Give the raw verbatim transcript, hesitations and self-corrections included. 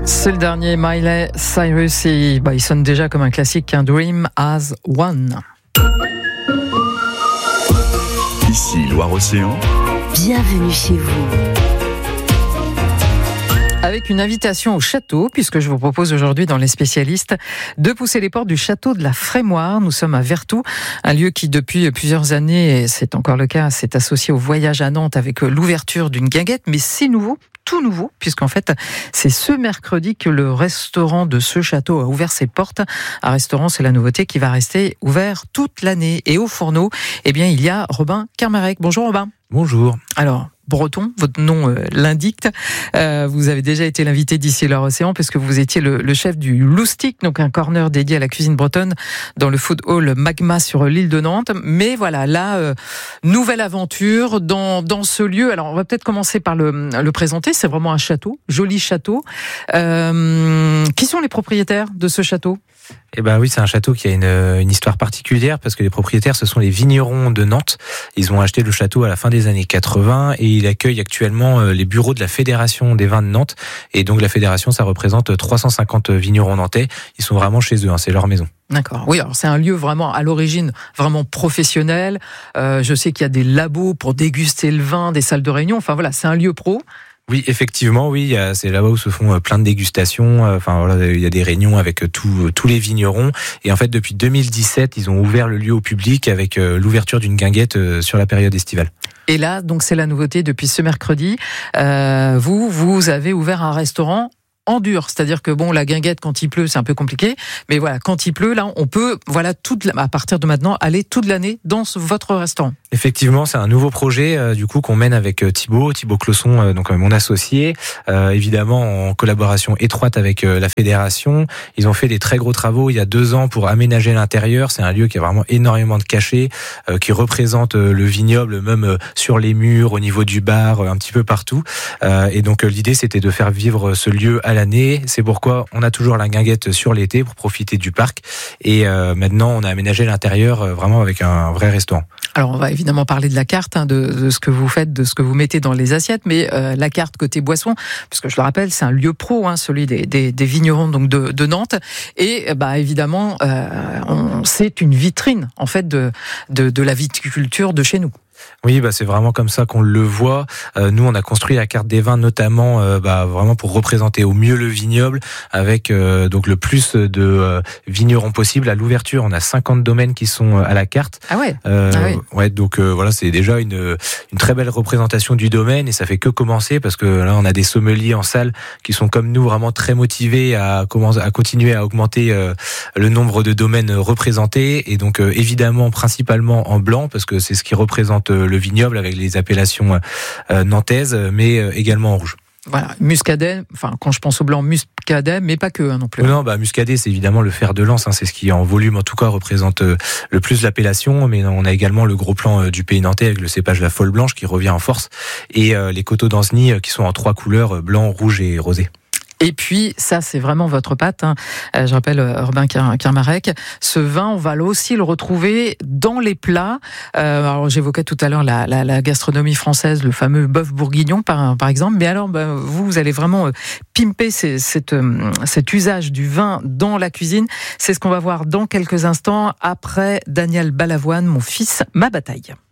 C'est le dernier, Miley Cyrus, et bah, il sonne déjà comme un classique, un Dream as One. Ici Loire-Océan. Bienvenue chez vous. Avec une invitation au château, puisque je vous propose aujourd'hui dans Les Spécialistes de pousser les portes du château de la Frémoire. Nous sommes à Vertou, un lieu qui depuis plusieurs années, et c'est encore le cas, s'est associé au voyage à Nantes avec l'ouverture d'une guinguette, mais c'est nouveau. Tout nouveau, puisqu'en fait, c'est ce mercredi que le restaurant de ce château a ouvert ses portes. Un restaurant, c'est la nouveauté qui va rester ouvert toute l'année. Et au fourneau, eh bien, il y a Robin Kermarek. Bonjour Robin. Bonjour. Alors, breton, votre nom euh, l'indique. Euh, vous avez déjà été l'invité d'ici Loire-Océan, puisque vous étiez le, le chef du Loustic, donc un corner dédié à la cuisine bretonne dans le food hall Magma sur l'île de Nantes. Mais voilà, là, euh, nouvelle aventure dans, dans ce lieu. Alors, on va peut-être commencer par le, le présenter. C'est vraiment un château, joli château. Euh, qui sont les propriétaires de ce château ? Eh ben oui, c'est un château qui a une, une histoire particulière parce que les propriétaires, ce sont les vignerons de Nantes. Ils ont acheté le château à la fin des années quatre-vingts et il accueille actuellement les bureaux de la Fédération des vins de Nantes. Et donc la Fédération, ça représente trois cent cinquante vignerons nantais. Ils sont vraiment chez eux, hein, c'est leur maison. D'accord. Oui, alors c'est un lieu vraiment à l'origine vraiment professionnel. Euh, je sais qu'il y a des labos pour déguster le vin, des salles de réunion. Enfin voilà, c'est un lieu pro. Oui, effectivement, oui, c'est là-bas où se font plein de dégustations. Enfin voilà, il y a des réunions avec tous tous les vignerons. Et en fait, depuis deux mille dix-sept, ils ont ouvert le lieu au public avec l'ouverture d'une guinguette sur la période estivale. Et là, donc c'est la nouveauté depuis ce mercredi. Euh, vous, vous avez ouvert un restaurant en dur, c'est-à-dire que bon, la guinguette quand il pleut, c'est un peu compliqué, mais voilà, quand il pleut, là, on peut, voilà, toute, à partir de maintenant, aller toute l'année dans ce, votre restaurant. Effectivement, c'est un nouveau projet euh, du coup qu'on mène avec euh, Thibaut, Thibaut Closson, euh, donc euh, mon associé, euh, évidemment en collaboration étroite avec euh, la fédération. Ils ont fait des très gros travaux il y a deux ans pour aménager l'intérieur. C'est un lieu qui a vraiment énormément de cachets, euh, qui représente euh, le vignoble, même euh, sur les murs, au niveau du bar, euh, un petit peu partout. Euh, et donc euh, l'idée, c'était de faire vivre ce lieu à l'année. C'est pourquoi on a toujours la guinguette sur l'été pour profiter du parc. Et euh, maintenant, on a aménagé l'intérieur euh, vraiment avec un vrai restaurant. Alors, on va évidemment parler de la carte, hein, de, de ce que vous faites, de ce que vous mettez dans les assiettes, mais euh, la carte côté boisson, parce que je le rappelle, c'est un lieu pro, hein, celui des, des, des vignerons donc de, de Nantes, et bah évidemment, euh, on, c'est une vitrine en fait de, de, de la viticulture de chez nous. Oui, bah c'est vraiment comme ça qu'on le voit. Euh, nous, on a construit la carte des vins notamment, euh, bah vraiment pour représenter au mieux le vignoble, avec euh, donc le plus de euh, vignerons possible. À l'ouverture, on a cinquante domaines qui sont à la carte. Ah ouais. Euh, ah ouais. Ouais, donc euh, voilà, c'est déjà une une très belle représentation du domaine et ça fait que commencer parce que là, on a des sommeliers en salle qui sont comme nous vraiment très motivés à commencer à continuer à augmenter euh, le nombre de domaines représentés et donc euh, évidemment principalement en blanc parce que c'est ce qui représente le vignoble avec les appellations euh, nantaises, mais euh, également en rouge. Voilà, muscadet, enfin quand je pense au blanc, muscadet, mais pas que hein, non plus. Non, bah muscadet, c'est évidemment le fer de lance, hein, c'est ce qui en volume en tout cas représente euh, le plus l'appellation, mais on a également le gros plan euh, du pays nantais avec le cépage la folle blanche qui revient en force, et euh, les coteaux d'Ancenis euh, qui sont en trois couleurs, euh, blanc, rouge et rosé. Et puis, ça, c'est vraiment votre patte. Hein. Euh, je rappelle euh, Robin Kermarek. Ce vin, on va aussi le retrouver dans les plats. Euh, alors, j'évoquais tout à l'heure la, la, la gastronomie française, le fameux bœuf bourguignon, par, par exemple. Mais alors, bah, vous, vous allez vraiment euh, pimper ces, cette, euh, cet usage du vin dans la cuisine. C'est ce qu'on va voir dans quelques instants après Daniel Balavoine, Mon fils, ma bataille.